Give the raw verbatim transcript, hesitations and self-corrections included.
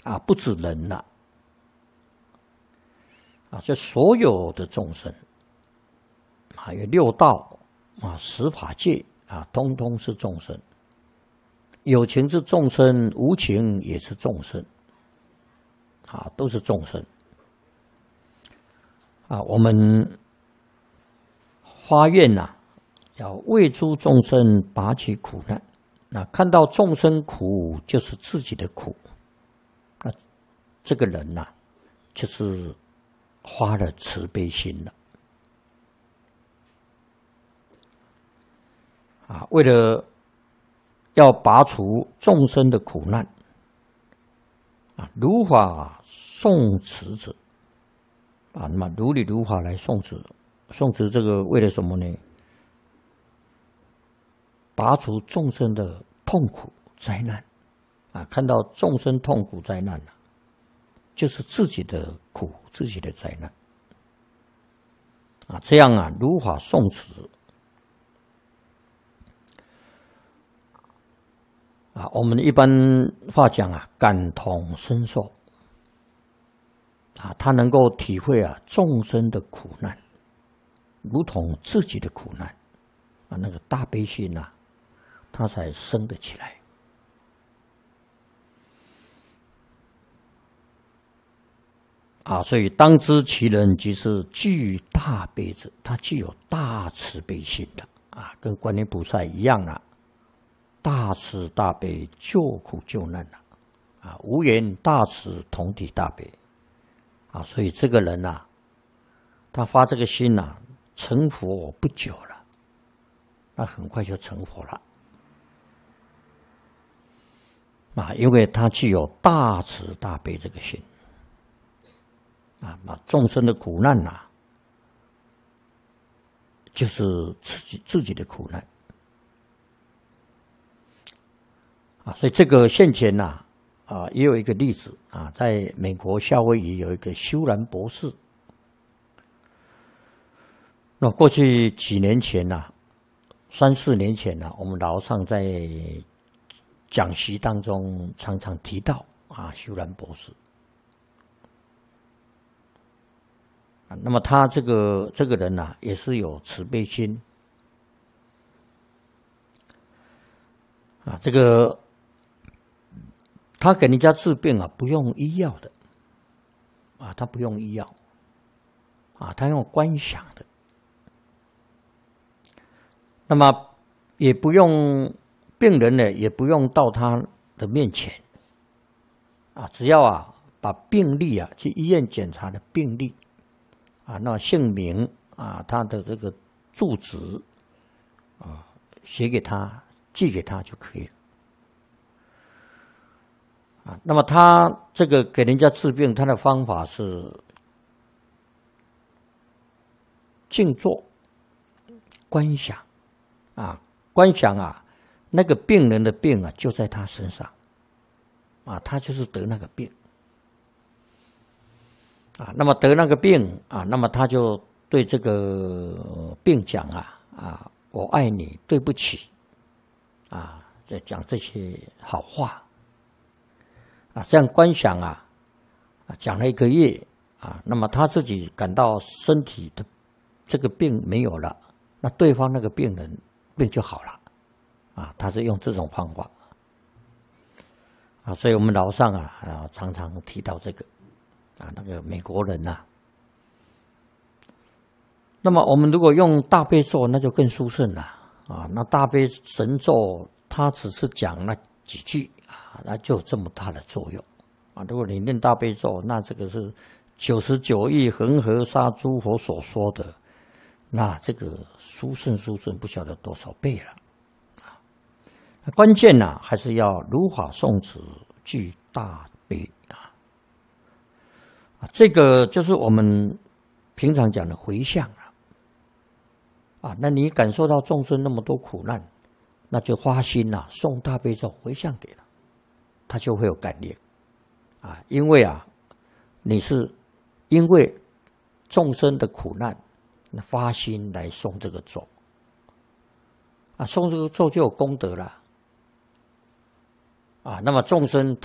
啊，不止人了啊，这所有的众生啊，有六道啊，十法界啊，通通是众生。有情是众生，无情也是众生，啊，都是众生。啊，我们发愿呐、啊，要为诸众生拔起苦难。那看到众生苦，就是自己的苦。那这个人呐、啊，就是发了慈悲心了。啊，为了要拔除众生的苦难，啊，如法诵持者，啊，那么如理如法来诵持，诵持这个为了什么呢？拔除众生的痛苦灾难，啊，看到众生痛苦灾难了、啊，就是自己的苦，自己的灾难，啊，这样啊，如法诵持。啊，我们一般话讲啊，感同身受啊，他能够体会啊众生的苦难，如同自己的苦难啊，那个大悲心呐、啊，他才生得起来啊。所以当知其人即是具大悲者，他具有大慈悲心的啊，跟观音菩萨一样啊。大慈大悲救苦救难了、啊，啊，无缘大慈同体大悲，啊，所以这个人呐、啊，他发这个心呐、啊，成佛不久了，那很快就成佛了，啊，因为他具有大慈大悲这个心，啊，那众生的苦难呐、啊，就是自己自己的苦难。啊，所以这个现前呐、啊，啊，也有一个例子啊，在美国夏威夷有一个修兰博士。那过去几年前呐、啊，三四年前呐、啊，我们老上在讲习当中常常提到啊，修兰博士。啊，那么他这个这个人呐、啊，也是有慈悲心。啊，这个。他给人家治病啊，不用医药的，啊，他不用医药，啊，他用观想的，那么也不用病人呢，也不用到他的面前，啊，只要啊把病历啊去医院检查的病历，啊，那姓名啊，他的这个住址啊，写给他，寄给他就可以了。啊，那么他这个给人家治病，他的方法是静坐、观想，啊，观想啊，那个病人的病啊就在他身上，啊，他就是得那个病，啊，那么得那个病啊，那么他就对这个病讲啊啊，我爱你，对不起，啊，在讲这些好话。啊，这样观想啊，啊，讲了一个月啊，那么他自己感到身体的这个病没有了，那对方那个病人病就好了，啊，他是用这种方法，啊，所以我们老上啊啊常常提到这个，啊，那个美国人呐、啊，那么我们如果用大悲咒，那就更殊胜了，啊，那大悲神咒他只是讲那几句。啊，那就有这么大的作用啊！如果你念大悲咒，那这个是九十九亿恒河沙诸佛所说的，那这个殊胜殊胜不晓得多少倍了啊！那关键呢、啊，还是要如法诵持，具大悲啊！啊，这个就是我们平常讲的回向啊！啊，那你感受到众生那么多苦难，那就发心呐、啊，诵大悲咒回向给他。他就会有感应，啊，因为啊，你是因为众生的苦难，那发心来诵这个咒，啊，诵这个咒就有功德了，啊，那么众生